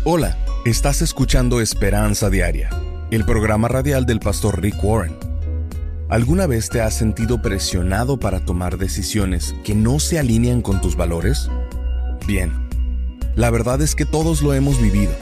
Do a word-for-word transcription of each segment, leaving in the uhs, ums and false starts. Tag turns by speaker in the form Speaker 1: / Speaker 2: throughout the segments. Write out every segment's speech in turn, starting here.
Speaker 1: Hola, estás escuchando Esperanza Diaria, el programa radial del pastor Rick Warren. ¿Alguna vez te has sentido presionado para tomar decisiones que no se alinean con tus valores? Bien, la verdad es que todos lo hemos vivido.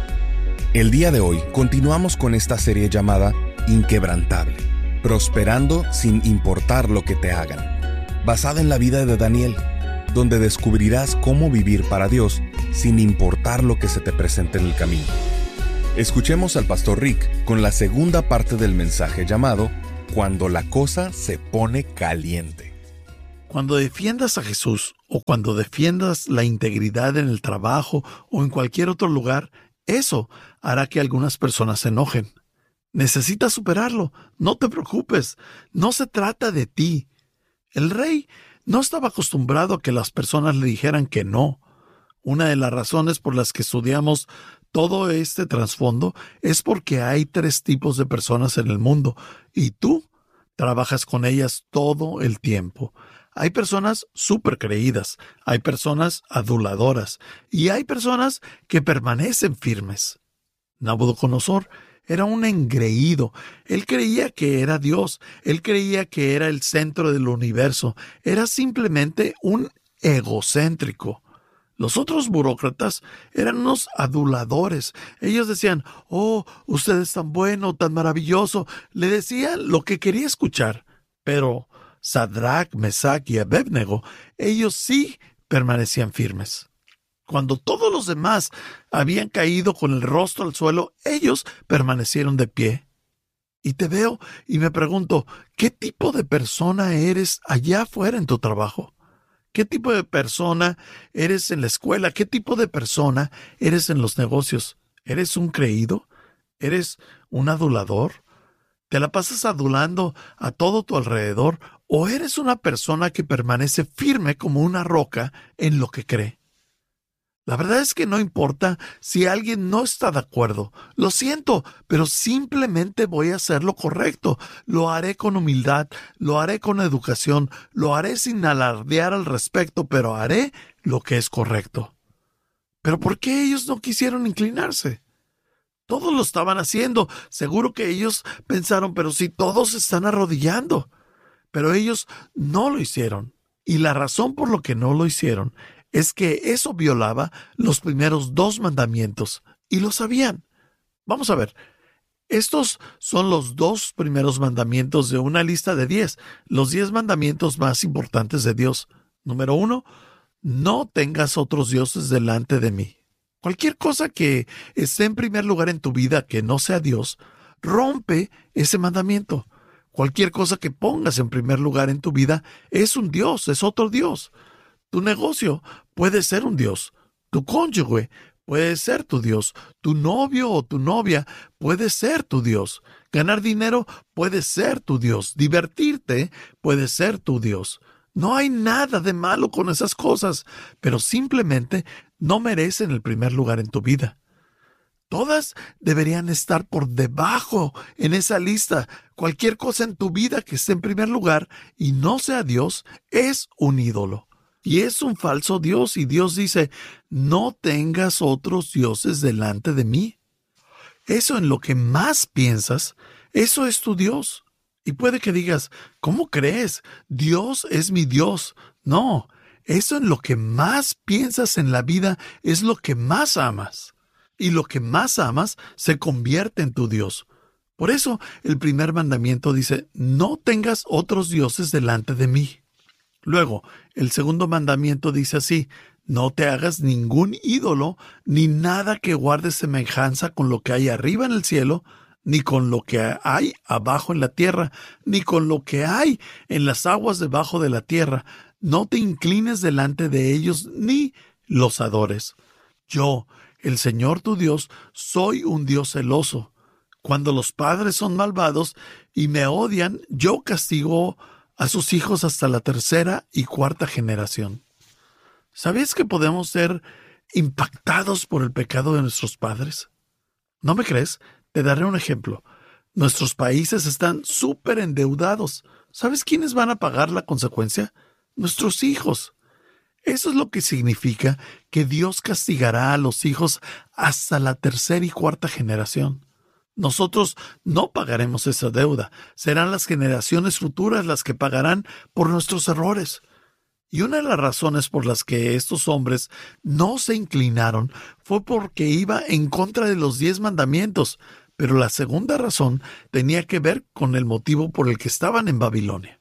Speaker 1: El día de hoy continuamos con esta serie llamada Inquebrantable, prosperando sin importar lo que te hagan, basada en la vida de Daniel, donde descubrirás cómo vivir para Dios sin importar lo que se te presente en el camino. Escuchemos al pastor Rick con la segunda parte del mensaje llamado Cuando la cosa se pone caliente.
Speaker 2: Cuando defiendas a Jesús o cuando defiendas la integridad en el trabajo o en cualquier otro lugar, eso hará que algunas personas se enojen. Necesitas superarlo, no te preocupes, no se trata de ti. El rey no estaba acostumbrado a que las personas le dijeran que no. Una de las razones por las que estudiamos todo este trasfondo es porque hay tres tipos de personas en el mundo y tú trabajas con ellas todo el tiempo. Hay personas súper creídas, hay personas aduladoras y hay personas que permanecen firmes. Nabucodonosor era un engreído. Él creía que era Dios, él creía que era el centro del universo, era simplemente un egocéntrico. Los otros burócratas eran unos aduladores. Ellos decían, oh, usted es tan bueno, tan maravilloso. Le decían lo que quería escuchar. Pero Sadrach, Mesach y Abednego, ellos sí permanecían firmes. Cuando todos los demás habían caído con el rostro al suelo, ellos permanecieron de pie. Y te veo y me pregunto, ¿qué tipo de persona eres allá afuera en tu trabajo? ¿Qué tipo de persona eres en la escuela? ¿Qué tipo de persona eres en los negocios? ¿Eres un creído? ¿Eres un adulador? ¿Te la pasas adulando a todo tu alrededor? ¿O eres una persona que permanece firme como una roca en lo que cree? La verdad es que no importa si alguien no está de acuerdo. Lo siento, pero simplemente voy a hacer lo correcto. Lo haré con humildad, lo haré con educación, lo haré sin alardear al respecto, pero haré lo que es correcto. ¿Pero por qué ellos no quisieron inclinarse? Todos lo estaban haciendo. Seguro que ellos pensaron, pero si todos están arrodillando. Pero ellos no lo hicieron. Y la razón por lo que no lo hicieron es que eso violaba los primeros dos mandamientos, y lo sabían. Vamos a ver, estos son los dos primeros mandamientos de una lista de diez, los diez mandamientos más importantes de Dios. Número uno, no tengas otros dioses delante de mí. Cualquier cosa que esté en primer lugar en tu vida que no sea Dios, rompe ese mandamiento. Cualquier cosa que pongas en primer lugar en tu vida es un Dios, es otro Dios. Tu negocio puede ser un Dios. Tu cónyuge puede ser tu Dios. Tu novio o tu novia puede ser tu Dios. Ganar dinero puede ser tu Dios. Divertirte puede ser tu Dios. No hay nada de malo con esas cosas, pero simplemente no merecen el primer lugar en tu vida. Todas deberían estar por debajo en esa lista. Cualquier cosa en tu vida que esté en primer lugar y no sea Dios es un ídolo. Y es un falso Dios, y Dios dice, no tengas otros dioses delante de mí. Eso en lo que más piensas, eso es tu Dios. Y puede que digas, ¿cómo crees? Dios es mi Dios. No, eso en lo que más piensas en la vida es lo que más amas. Y lo que más amas se convierte en tu Dios. Por eso el primer mandamiento dice, no tengas otros dioses delante de mí. Luego, el segundo mandamiento dice así, no te hagas ningún ídolo, ni nada que guarde semejanza con lo que hay arriba en el cielo, ni con lo que hay abajo en la tierra, ni con lo que hay en las aguas debajo de la tierra. No te inclines delante de ellos, ni los adores. Yo, el Señor tu Dios, soy un Dios celoso. Cuando los padres son malvados y me odian, yo castigo a sus hijos hasta la tercera y cuarta generación. ¿Sabías que podemos ser impactados por el pecado de nuestros padres? ¿No me crees? Te daré un ejemplo. Nuestros países están súper endeudados. ¿Sabes quiénes van a pagar la consecuencia? Nuestros hijos. Eso es lo que significa que Dios castigará a los hijos hasta la tercera y cuarta generación. Nosotros no pagaremos esa deuda. Serán las generaciones futuras las que pagarán por nuestros errores. Y una de las razones por las que estos hombres no se inclinaron fue porque iba en contra de los diez mandamientos, pero la segunda razón tenía que ver con el motivo por el que estaban en Babilonia.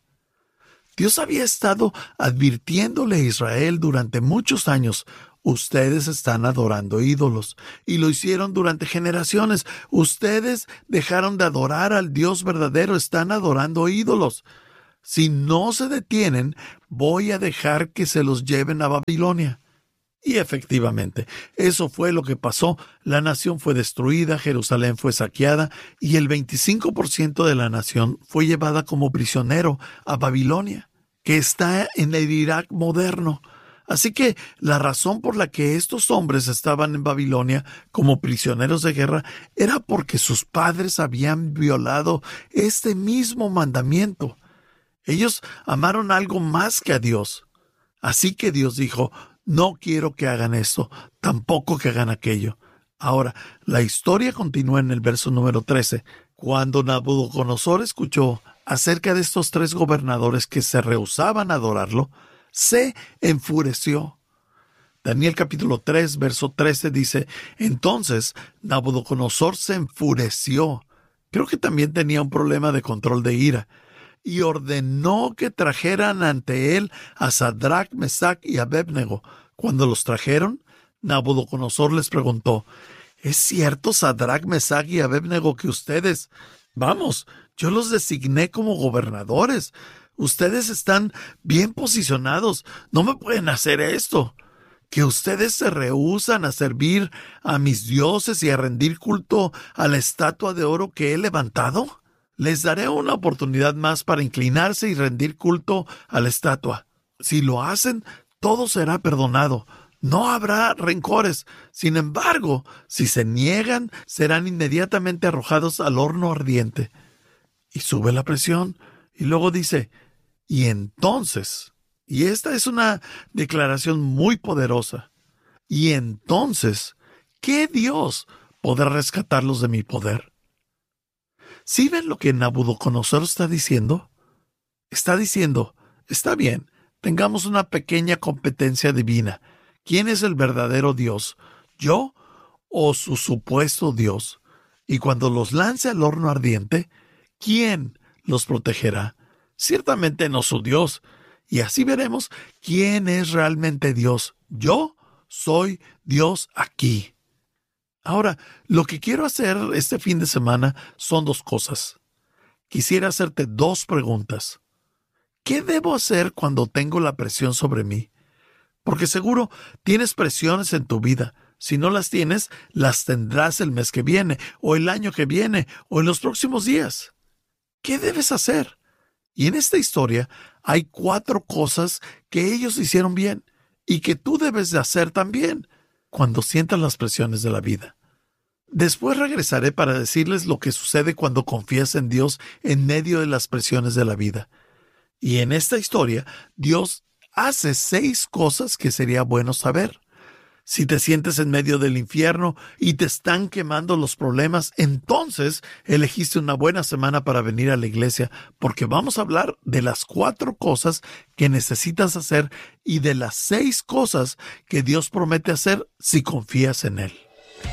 Speaker 2: Dios había estado advirtiéndole a Israel durante muchos años: ustedes están adorando ídolos, y lo hicieron durante generaciones. Ustedes dejaron de adorar al Dios verdadero, están adorando ídolos. Si no se detienen, voy a dejar que se los lleven a Babilonia. Y efectivamente, eso fue lo que pasó. La nación fue destruida, Jerusalén fue saqueada, y el veinticinco por ciento de la nación fue llevada como prisionero a Babilonia, que está en el Irak moderno. Así que la razón por la que estos hombres estaban en Babilonia como prisioneros de guerra era porque sus padres habían violado este mismo mandamiento. Ellos amaron algo más que a Dios. Así que Dios dijo: no quiero que hagan esto, tampoco que hagan aquello. Ahora, la historia continúa en el verso número trece. Cuando Nabucodonosor escuchó acerca de estos tres gobernadores que se rehusaban a adorarlo, se enfureció. Daniel capítulo tres, verso trece dice: entonces Nabucodonosor se enfureció. Creo que también tenía un problema de control de ira. Y ordenó que trajeran ante él a Sadrach, Mesach y Abednego. Cuando los trajeron, Nabucodonosor les preguntó: ¿es cierto, Sadrach, Mesach y Abednego, que ustedes, vamos, yo los designé como gobernadores? Ustedes están bien posicionados, no me pueden hacer esto. ¿Que ustedes se rehúsan a servir a mis dioses y a rendir culto a la estatua de oro que he levantado? Les daré una oportunidad más para inclinarse y rendir culto a la estatua. Si lo hacen, todo será perdonado. No habrá rencores. Sin embargo, si se niegan, serán inmediatamente arrojados al horno ardiente. Y sube la presión. Y luego dice: y entonces, y esta es una declaración muy poderosa, y entonces, ¿qué Dios podrá rescatarlos de mi poder? ¿Sí ven lo que Nabucodonosor está diciendo? Está diciendo: está bien, tengamos una pequeña competencia divina. ¿Quién es el verdadero Dios? ¿Yo o su supuesto Dios? Y cuando los lance al horno ardiente, ¿quién los protegerá? Ciertamente no su Dios. Y así veremos quién es realmente Dios. Yo soy Dios aquí. Ahora, lo que quiero hacer este fin de semana son dos cosas. Quisiera hacerte dos preguntas. ¿Qué debo hacer cuando tengo la presión sobre mí? Porque seguro tienes presiones en tu vida. Si no las tienes, las tendrás el mes que viene, o el año que viene, o en los próximos días. ¿Qué debes hacer? Y en esta historia hay cuatro cosas que ellos hicieron bien y que tú debes de hacer también cuando sientas las presiones de la vida. Después regresaré para decirles lo que sucede cuando confías en Dios en medio de las presiones de la vida. Y en esta historia, Dios hace seis cosas que sería bueno saber. Si te sientes en medio del infierno y te están quemando los problemas, entonces elegiste una buena semana para venir a la iglesia, porque vamos a hablar de las cuatro cosas que necesitas hacer y de las seis cosas que Dios promete hacer si confías en Él.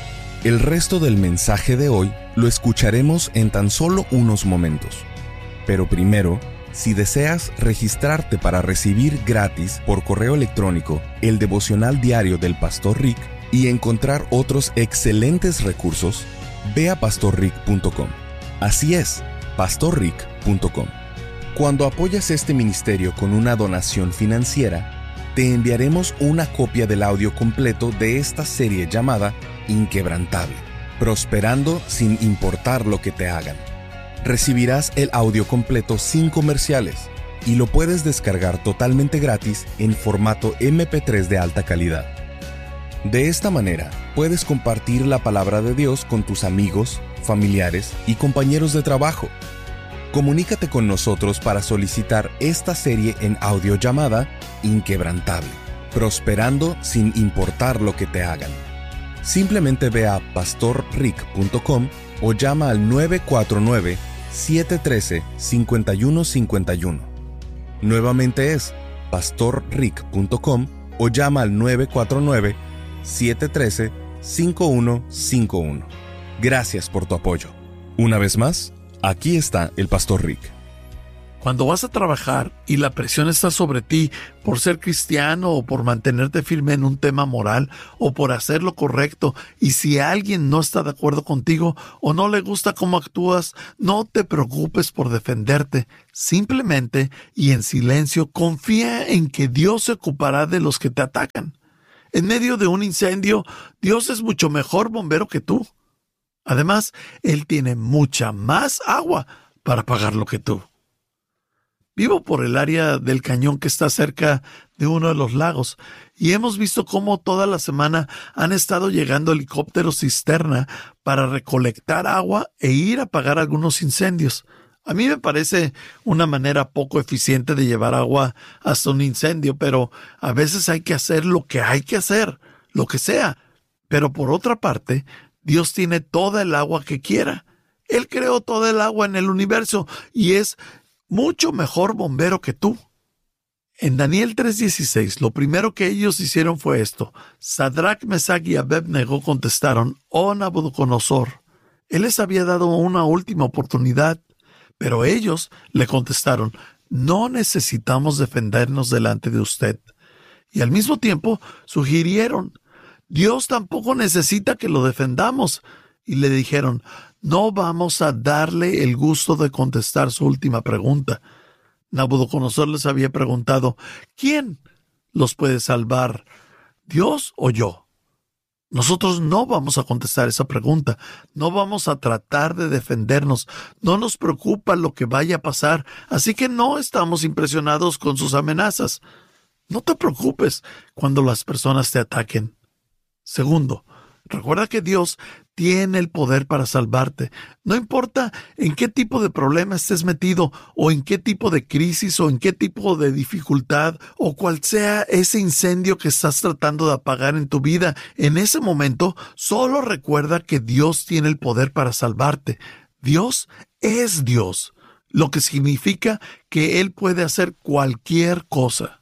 Speaker 1: El resto del mensaje de hoy lo escucharemos en tan solo unos momentos. Pero primero, si deseas registrarte para recibir gratis por correo electrónico el devocional diario del Pastor Rick y encontrar otros excelentes recursos, ve a pastor rick punto com. Así es, pastor rick punto com. Cuando apoyas este ministerio con una donación financiera, te enviaremos una copia del audio completo de esta serie llamada Inquebrantable, prosperando sin importar lo que te hagan. Recibirás el audio completo sin comerciales y lo puedes descargar totalmente gratis en formato eme pe tres de alta calidad. De esta manera, puedes compartir la palabra de Dios con tus amigos, familiares y compañeros de trabajo. Comunícate con nosotros para solicitar esta serie en audio llamada Inquebrantable. prosperando sin importar lo que te hagan. Simplemente ve a pastor rick punto com o llama al nueve cuatro nueve, siete uno tres, cinco uno cinco uno. Nuevamente es pastor rick punto com o llama al nueve cuatro nueve, siete uno tres, cinco uno cinco uno. Gracias por tu apoyo. Una vez más, aquí está el Pastor Rick.
Speaker 2: Cuando vas a trabajar y la presión está sobre ti por ser cristiano o por mantenerte firme en un tema moral o por hacer lo correcto, y si alguien no está de acuerdo contigo o no le gusta cómo actúas, no te preocupes por defenderte. Simplemente y en silencio confía en que Dios se ocupará de los que te atacan. En medio de un incendio, Dios es mucho mejor bombero que tú. Además, Él tiene mucha más agua para apagarlo que tú. Vivo por el área del cañón que está cerca de uno de los lagos y hemos visto cómo toda la semana han estado llegando helicópteros cisterna para recolectar agua e ir a apagar algunos incendios. A mí me parece una manera poco eficiente de llevar agua hasta un incendio, pero a veces hay que hacer lo que hay que hacer, lo que sea. Pero por otra parte, Dios tiene toda el agua que quiera. Él creó toda el agua en el universo y es mucho mejor bombero que tú. En Daniel tres dieciséis, lo primero que ellos hicieron fue esto. Sadrach, Mesach y Abed-Nego contestaron: «Oh Nabucodonosor, Él les había dado una última oportunidad». Pero ellos le contestaron: «No necesitamos defendernos delante de usted». Y al mismo tiempo sugirieron: «Dios tampoco necesita que lo defendamos». Y le dijeron: «No vamos a darle el gusto de contestar su última pregunta». Nabucodonosor les había preguntado: «¿Quién los puede salvar, Dios o yo?». Nosotros no vamos a contestar esa pregunta, no vamos a tratar de defendernos, no nos preocupa lo que vaya a pasar, así que no estamos impresionados con sus amenazas. No te preocupes cuando las personas te ataquen. Segundo, recuerda que Dios tiene el poder para salvarte. No importa en qué tipo de problema estés metido, o en qué tipo de crisis, o en qué tipo de dificultad, o cual sea ese incendio que estás tratando de apagar en tu vida. En ese momento, solo recuerda que Dios tiene el poder para salvarte. Dios es Dios, lo que significa que Él puede hacer cualquier cosa.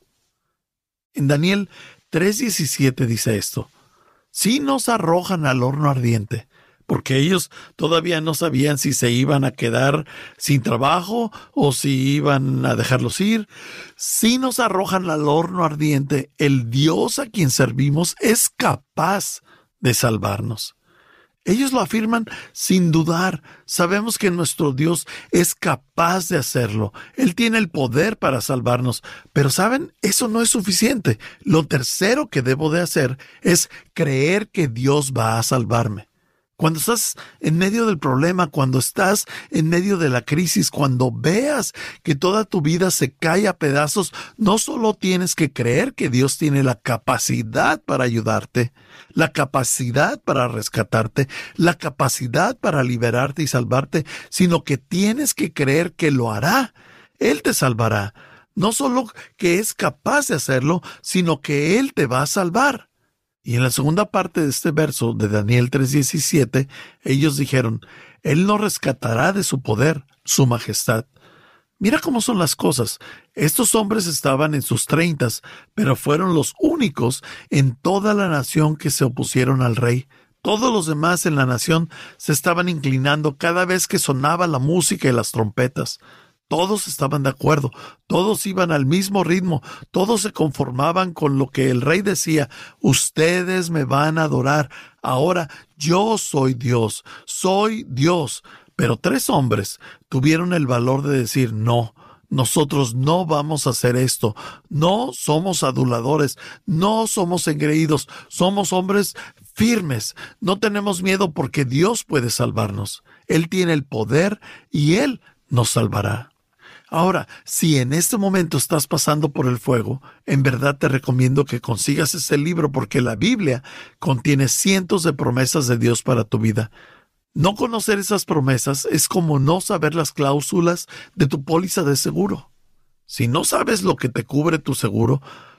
Speaker 2: En Daniel tres diecisiete dice esto: «Si nos arrojan al horno ardiente», porque ellos todavía no sabían si se iban a quedar sin trabajo o si iban a dejarlos ir. «Si nos arrojan al horno ardiente, el Dios a quien servimos es capaz de salvarnos». Ellos lo afirman sin dudar. Sabemos que nuestro Dios es capaz de hacerlo. Él tiene el poder para salvarnos. Pero ¿saben? Eso no es suficiente. Lo tercero que debo de hacer es creer que Dios va a salvarme. Cuando estás en medio del problema, cuando estás en medio de la crisis, cuando veas que toda tu vida se cae a pedazos, no solo tienes que creer que Dios tiene la capacidad para ayudarte, la capacidad para rescatarte, la capacidad para liberarte y salvarte, sino que tienes que creer que lo hará. Él te salvará. No solo que es capaz de hacerlo, sino que Él te va a salvar. Y en la segunda parte de este verso de Daniel tres diecisiete, ellos dijeron: «Él nos rescatará de su poder, su majestad». Mira cómo son las cosas. Estos hombres estaban en sus treintas, pero fueron los únicos en toda la nación que se opusieron al rey. Todos los demás en la nación se estaban inclinando cada vez que sonaba la música y las trompetas. Todos estaban de acuerdo, todos iban al mismo ritmo, todos se conformaban con lo que el rey decía: «Ustedes me van a adorar, ahora yo soy Dios, soy Dios». Pero tres hombres tuvieron el valor de decir: «No, nosotros no vamos a hacer esto, no somos aduladores, no somos engreídos, somos hombres firmes, no tenemos miedo porque Dios puede salvarnos, Él tiene el poder y Él nos salvará». Ahora, si en este momento estás pasando por el fuego, en verdad te recomiendo que consigas este libro porque la Biblia contiene cientos de promesas de Dios para tu vida. No conocer esas promesas es como no saber las cláusulas de tu póliza de seguro. Si no sabes lo que te cubre tu seguro,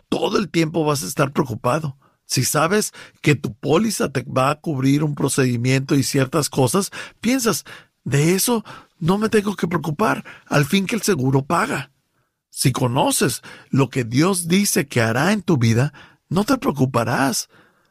Speaker 2: todo el tiempo vas a estar preocupado. Si sabes que tu póliza te va a cubrir un procedimiento y ciertas cosas, piensas, de eso no me tengo que preocupar, al fin que el seguro paga. Si conoces lo que Dios dice que hará en tu vida, no te preocuparás.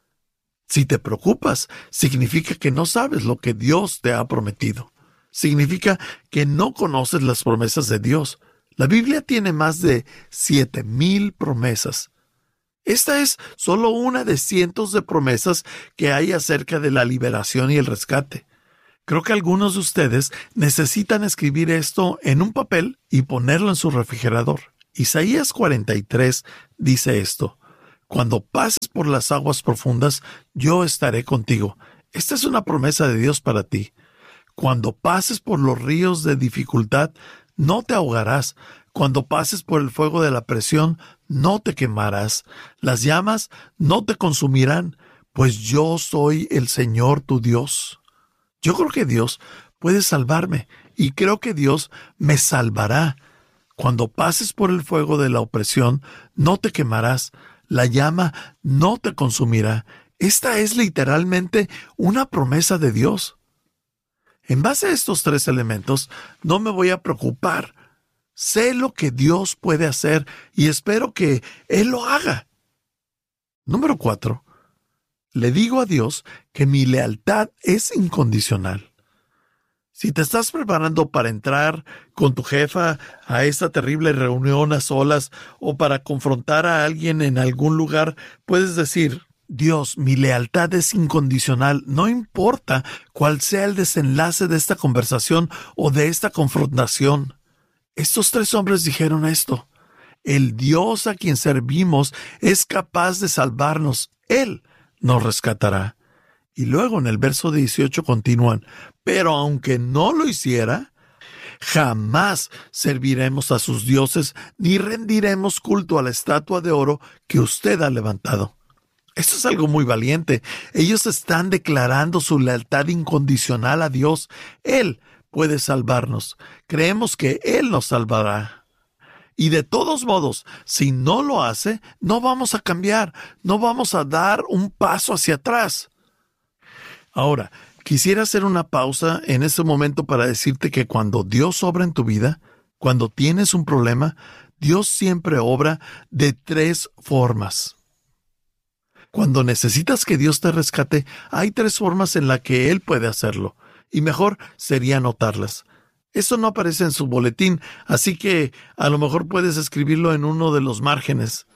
Speaker 2: Si te preocupas, significa que no sabes lo que Dios te ha prometido. Significa que no conoces las promesas de Dios. La Biblia tiene más de siete mil promesas. Esta es solo una de cientos de promesas que hay acerca de la liberación y el rescate. Creo que algunos de ustedes necesitan escribir esto en un papel y ponerlo en su refrigerador. Isaías cuarenta y tres dice esto: cuando pases por las aguas profundas, yo estaré contigo. Esta es una promesa de Dios para ti. Cuando pases por los ríos de dificultad, no te ahogarás. Cuando pases por el fuego de la presión, no te quemarás. Las llamas no te consumirán, pues yo soy el Señor tu Dios. Yo creo que Dios puede salvarme y creo que Dios me salvará. Cuando pases por el fuego de la opresión, no te quemarás. La llama no te consumirá. Esta es literalmente una promesa de Dios. En base a estos tres elementos, no me voy a preocupar. Sé lo que Dios puede hacer y espero que Él lo haga. Número cuatro. Le digo a Dios que mi lealtad es incondicional. Si te estás preparando para entrar con tu jefa a esta terrible reunión a solas o para confrontar a alguien en algún lugar, puedes decir: Dios, mi lealtad es incondicional, no importa cuál sea el desenlace de esta conversación o de esta confrontación. Estos tres hombres dijeron esto: el Dios a quien servimos es capaz de salvarnos, Él nos rescatará. Y luego en el verso dieciocho continúan: pero aunque no lo hiciera, jamás serviremos a sus dioses ni rendiremos culto a la estatua de oro que usted ha levantado. Esto es algo muy valiente. Ellos están declarando su lealtad incondicional a Dios. Él puede salvarnos. Creemos que Él nos salvará. Y de todos modos, si no lo hace, no vamos a cambiar, no vamos a dar un paso hacia atrás. Ahora, quisiera hacer una pausa en este momento para decirte que cuando Dios obra en tu vida, cuando tienes un problema, Dios siempre obra de tres formas. Cuando necesitas que Dios te rescate, hay tres formas en las que Él puede hacerlo, y mejor sería anotarlas. Eso no aparece en su boletín, así que a lo mejor puedes escribirlo en uno de los márgenes.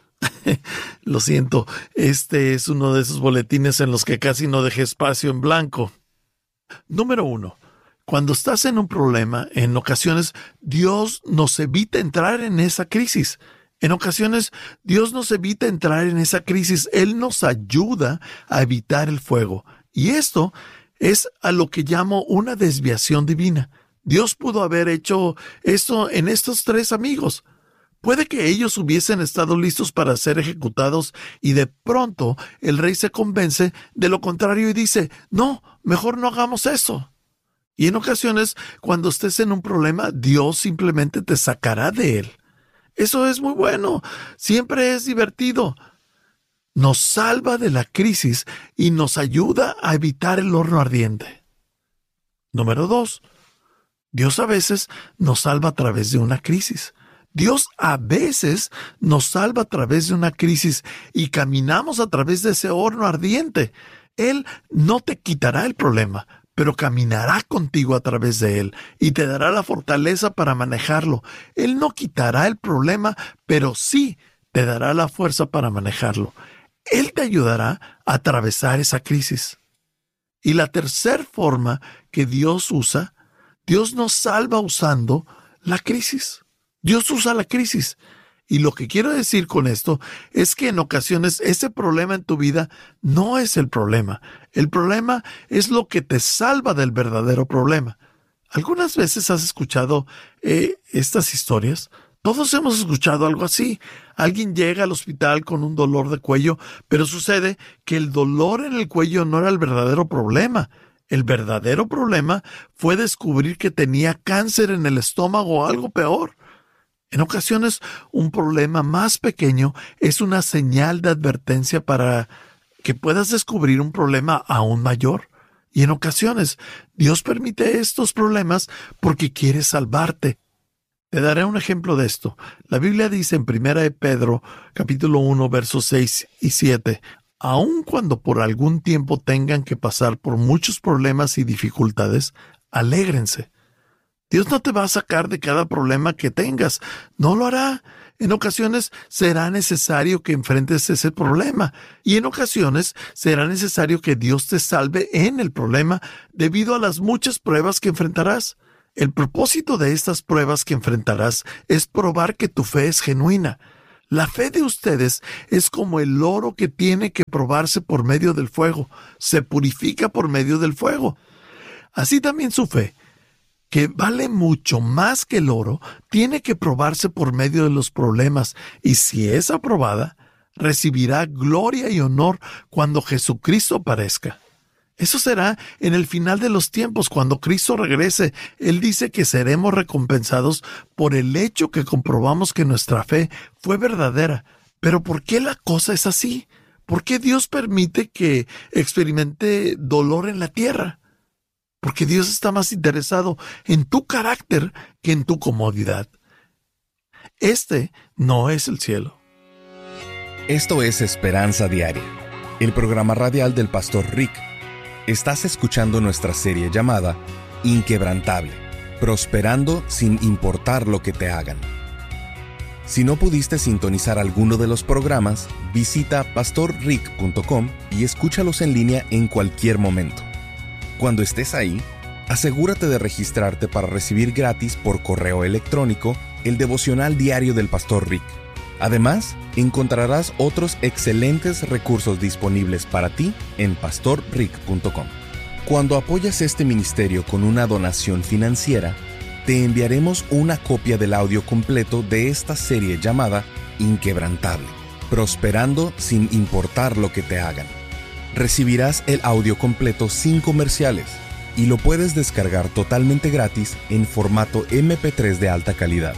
Speaker 2: Lo siento, este es uno de esos boletines en los que casi no dejé espacio en blanco. Número uno. Cuando estás en un problema, en ocasiones Dios nos evita entrar en esa crisis. En ocasiones Dios nos evita entrar en esa crisis. Él nos ayuda a evitar el fuego. Y esto es a lo que llamo una desviación divina. Dios pudo haber hecho esto en estos tres amigos. Puede que ellos hubiesen estado listos para ser ejecutados y de pronto el rey se convence de lo contrario y dice: no, mejor no hagamos eso. Y en ocasiones, cuando estés en un problema, Dios simplemente te sacará de él. Eso es muy bueno, siempre es divertido. Nos salva de la crisis y nos ayuda a evitar el horno ardiente. Número dos. Dios a veces nos salva a través de una crisis. Dios a veces nos salva a través de una crisis y caminamos a través de ese horno ardiente. Él no te quitará el problema, pero caminará contigo a través de él y te dará la fortaleza para manejarlo. Él no quitará el problema, pero sí te dará la fuerza para manejarlo. Él te ayudará a atravesar esa crisis. Y la tercera forma que Dios usa, Dios nos salva usando la crisis. Dios usa la crisis. Y lo que quiero decir con esto es que en ocasiones ese problema en tu vida no es el problema. El problema es lo que te salva del verdadero problema. ¿Algunas veces has escuchado eh, estas historias? Todos hemos escuchado algo así. Alguien llega al hospital con un dolor de cuello, pero sucede que el dolor en el cuello no era el verdadero problema. El verdadero problema fue descubrir que tenía cáncer en el estómago o algo peor. En ocasiones, un problema más pequeño es una señal de advertencia para que puedas descubrir un problema aún mayor. Y en ocasiones, Dios permite estos problemas porque quiere salvarte. Te daré un ejemplo de esto. La Biblia dice en primera de Pedro, capítulo uno, versos seis y siete, aun cuando por algún tiempo tengan que pasar por muchos problemas y dificultades, alégrense. Dios no te va a sacar de cada problema que tengas. No lo hará. En ocasiones será necesario que enfrentes ese problema. Y en ocasiones será necesario que Dios te salve en el problema debido a las muchas pruebas que enfrentarás. El propósito de estas pruebas que enfrentarás es probar que tu fe es genuina. La fe de ustedes es como el oro que tiene que probarse por medio del fuego. Se purifica por medio del fuego. Así también su fe, que vale mucho más que el oro, tiene que probarse por medio de los problemas, y si es aprobada, recibirá gloria y honor cuando Jesucristo aparezca. Eso será en el final de los tiempos, cuando Cristo regrese. Él dice que seremos recompensados por el hecho que comprobamos que nuestra fe fue verdadera. Pero ¿por qué la cosa es así? ¿Por qué Dios permite que experimente dolor en la tierra? Porque Dios está más interesado en tu carácter que en tu comodidad. Este no es el cielo.
Speaker 1: Esto es Esperanza Diaria, el programa radial del pastor Rick. Estás escuchando nuestra serie llamada Inquebrantable, prosperando sin importar lo que te hagan. Si no pudiste sintonizar alguno de los programas, visita pastor rick punto com y escúchalos en línea en cualquier momento. Cuando estés ahí, asegúrate de registrarte para recibir gratis por correo electrónico el devocional diario del pastor Rick. Además, encontrarás otros excelentes recursos disponibles para ti en pastor rick punto com. Cuando apoyas este ministerio con una donación financiera, te enviaremos una copia del audio completo de esta serie llamada Inquebrantable, prosperando sin importar lo que te hagan. Recibirás el audio completo sin comerciales y lo puedes descargar totalmente gratis en formato eme pe tres de alta calidad.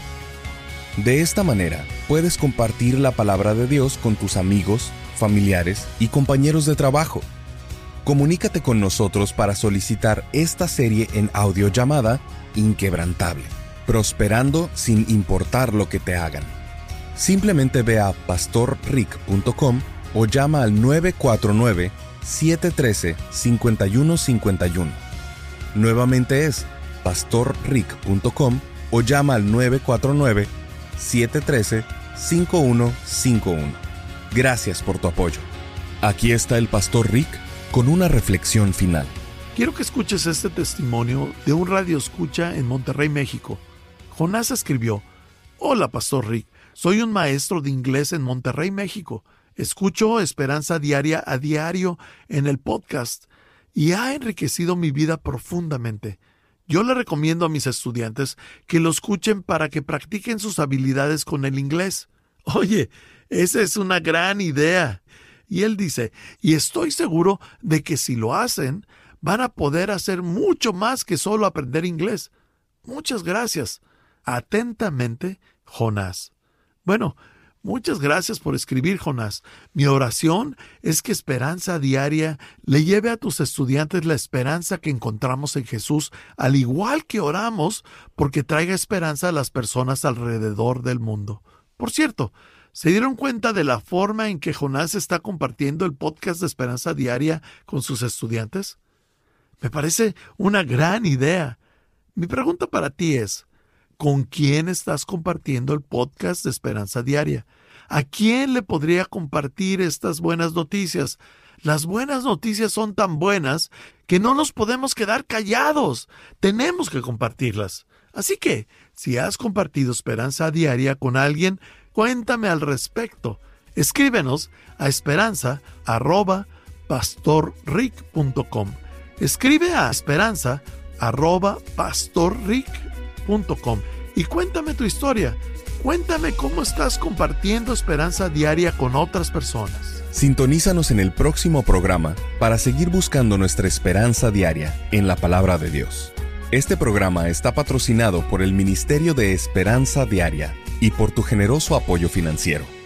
Speaker 1: De esta manera, puedes compartir la palabra de Dios con tus amigos, familiares y compañeros de trabajo. Comunícate con nosotros para solicitar esta serie en audio llamada Inquebrantable, prosperando sin importar lo que te hagan. Simplemente ve a pastor rick punto com o llama al nueve cuatro nueve, siete uno tres, cinco uno cinco uno. Nuevamente es pastor rick punto com o llama al nueve cuatro nueve, siete uno tres, cinco uno cinco uno. Gracias por tu apoyo. Aquí está el pastor Rick con una reflexión final.
Speaker 2: Quiero que escuches este testimonio de un radioescucha en Monterrey, México. Jonás escribió: Hola, pastor Rick. Soy un maestro de inglés en Monterrey, México. Escucho Esperanza Diaria a diario en el podcast y ha enriquecido mi vida profundamente. Yo le recomiendo a mis estudiantes que lo escuchen para que practiquen sus habilidades con el inglés. Oye, esa es una gran idea. Y él dice, y estoy seguro de que si lo hacen, van a poder hacer mucho más que solo aprender inglés. Muchas gracias. Atentamente, Jonás. Bueno, muchas gracias por escribir, Jonás. Mi oración es que Esperanza Diaria le lleve a tus estudiantes la esperanza que encontramos en Jesús, al igual que oramos porque traiga esperanza a las personas alrededor del mundo. Por cierto, ¿se dieron cuenta de la forma en que Jonás está compartiendo el podcast de Esperanza Diaria con sus estudiantes? Me parece una gran idea. Mi pregunta para ti es, ¿con quién estás compartiendo el podcast de Esperanza Diaria? ¿A quién le podría compartir estas buenas noticias? Las buenas noticias son tan buenas que no nos podemos quedar callados. Tenemos que compartirlas. Así que, si has compartido Esperanza Diaria con alguien, cuéntame al respecto. Escríbenos a esperanza arroba pastor rick punto com. Escribe a esperanza arroba pastor rick punto com y cuéntame tu historia. Cuéntame cómo estás compartiendo Esperanza Diaria con otras personas.
Speaker 1: Sintonízanos en el próximo programa para seguir buscando nuestra esperanza diaria en la palabra de Dios. Este programa está patrocinado por el Ministerio de Esperanza Diaria y por tu generoso apoyo financiero.